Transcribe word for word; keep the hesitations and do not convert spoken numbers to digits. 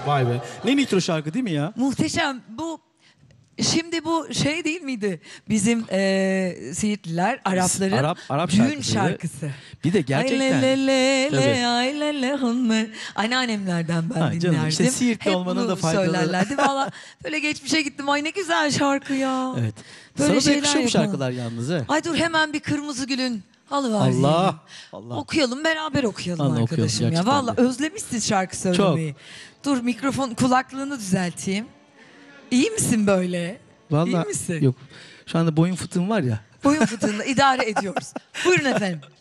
Vay be. Ne nitro şarkı değil mi ya? Muhteşem. Bu şimdi bu şey değil miydi? Bizim e, Siirtliler, Arapların Arap- Arap düğün şarkısıydı. şarkısı. Bir de gerçekten. Ay le le le Tabii. le, ay le le hınmı. Anneannemlerden ben Ha, canım, dinlerdim. işte Siirtli Hep olmanın bunu da faydaları. söylerlerdi. Valla böyle geçmişe gittim. Ay ne güzel şarkı ya. Evet. Böyle Sana da şeyler yakışıyor bu yapalım. şarkılar yalnız he. Ay dur hemen bir Kırmızı Gül'ün alıver. Allah. diyelim. Allah. Okuyalım beraber okuyalım Vallahi okuyalım, arkadaşım ya. gerçekten Valla de. özlemişsin şarkı söylemeyi. Dur mikrofon kulaklığını düzelteyim. İyi misin böyle? Vallahi İyi misin? yok. Şu anda boyun fıtığım var ya. Boyun fıtığında idare ediyoruz. Buyurun efendim.